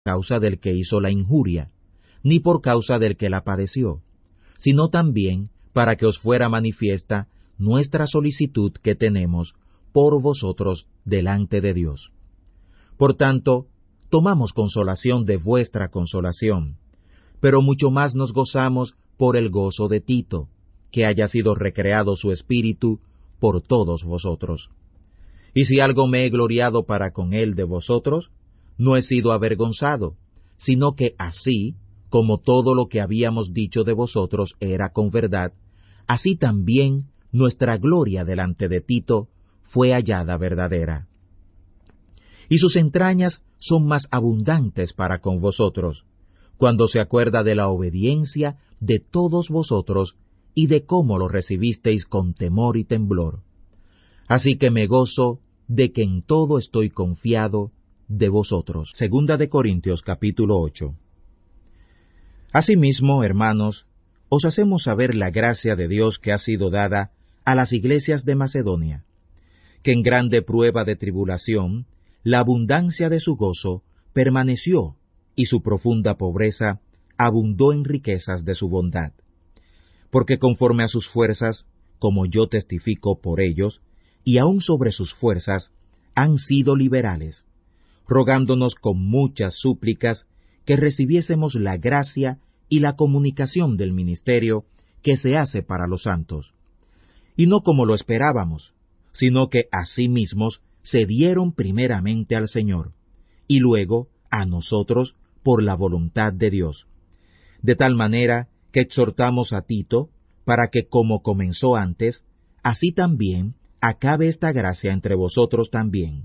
causa del que hizo la injuria, ni por causa del que la padeció, sino también para que os fuera manifiesta nuestra solicitud que tenemos por vosotros delante de Dios. Por tanto, tomamos consolación de vuestra consolación, pero mucho más nos gozamos por el gozo de Tito, que haya sido recreado su espíritu por todos vosotros. Y si algo me he gloriado para con él de vosotros, no he sido avergonzado, sino que así, como todo lo que habíamos dicho de vosotros era con verdad, así también nuestra gloria delante de Tito fue hallada verdadera. Y sus entrañas son más abundantes para con vosotros, cuando se acuerda de la obediencia de todos vosotros y de cómo lo recibisteis con temor y temblor. Así que me gozo de que en todo estoy confiado de vosotros. Segunda de Corintios capítulo 8. Asimismo, hermanos, os hacemos saber la gracia de Dios que ha sido dada a las iglesias de Macedonia, que en grande prueba de tribulación, la abundancia de su gozo permaneció, y su profunda pobreza abundó en riquezas de su bondad. Porque conforme a sus fuerzas, como yo testifico por ellos, y aun sobre sus fuerzas, han sido liberales, rogándonos con muchas súplicas que recibiésemos la gracia y la comunicación del ministerio que se hace para los santos. Y no como lo esperábamos, sino que a sí mismos se dieron primeramente al Señor, y luego a nosotros por la voluntad de Dios. De tal manera que exhortamos a Tito, para que como comenzó antes, así también acabe esta gracia entre vosotros también.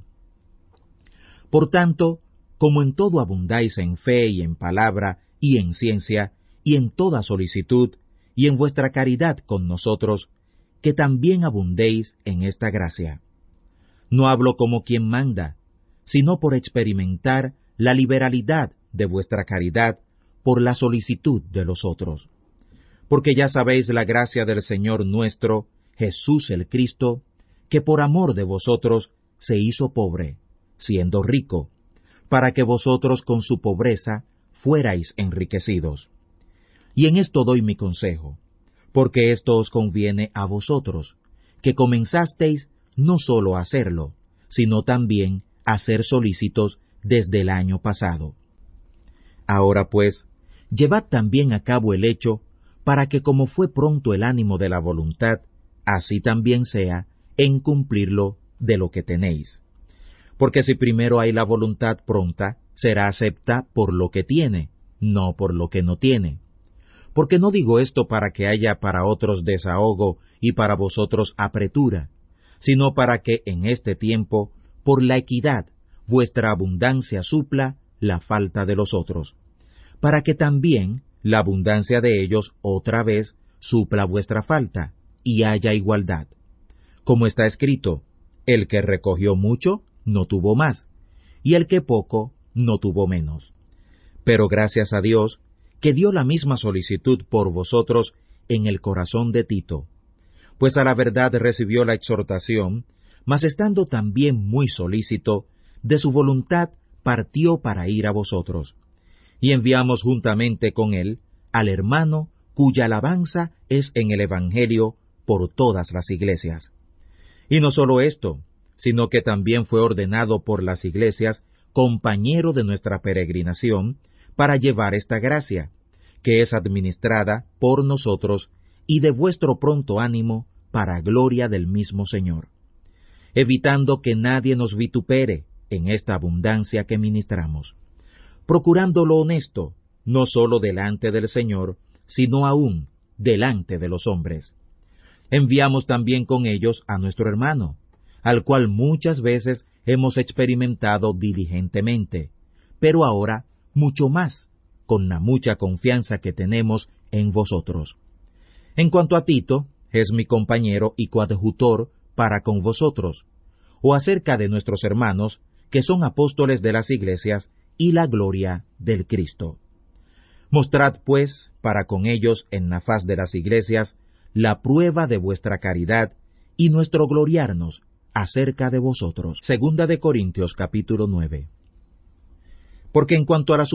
Por tanto, como en todo abundáis en fe y en palabra y en ciencia, y en toda solicitud, y en vuestra caridad con nosotros, que también abundéis en esta gracia. No hablo como quien manda, sino por experimentar la liberalidad de vuestra caridad por la solicitud de los otros. Porque ya sabéis la gracia del Señor nuestro, Jesús el Cristo, que por amor de vosotros se hizo pobre, siendo rico, para que vosotros con su pobreza fuerais enriquecidos. Y en esto doy mi consejo, porque esto os conviene a vosotros, que comenzasteis no sólo a hacerlo, sino también a ser solícitos desde el año pasado. Ahora pues, llevad también a cabo el hecho, para que como fue pronto el ánimo de la voluntad, así también sea en cumplirlo de lo que tenéis. Porque si primero hay la voluntad pronta, será acepta por lo que tiene, no por lo que no tiene. Porque no digo esto para que haya para otros desahogo y para vosotros apretura, sino para que en este tiempo, por la equidad, vuestra abundancia supla la falta de los otros, para que también la abundancia de ellos otra vez supla vuestra falta, y haya igualdad. Como está escrito, el que recogió mucho no tuvo más, y el que poco no tuvo menos. Pero gracias a Dios, que dio la misma solicitud por vosotros en el corazón de Tito, pues a la verdad recibió la exhortación, mas estando también muy solícito, de su voluntad partió para ir a vosotros. Y enviamos juntamente con él al hermano cuya alabanza es en el Evangelio por todas las iglesias. Y no solo esto, sino que también fue ordenado por las iglesias compañero de nuestra peregrinación para llevar esta gracia, que es administrada por nosotros y de vuestro pronto ánimo para gloria del mismo Señor, evitando que nadie nos vitupere en esta abundancia que ministramos, procurando lo honesto, no sólo delante del Señor, sino aún delante de los hombres. Enviamos también con ellos a nuestro hermano, al cual muchas veces hemos experimentado diligentemente, pero ahora mucho más, con la mucha confianza que tenemos en vosotros. En cuanto a Tito, es mi compañero y coadjutor para con vosotros, o acerca de nuestros hermanos, que son apóstoles de las iglesias y la gloria del Cristo. Mostrad, pues, para con ellos en la faz de las iglesias, la prueba de vuestra caridad y nuestro gloriarnos acerca de vosotros. Segunda de Corintios capítulo 9. porque en cuanto a la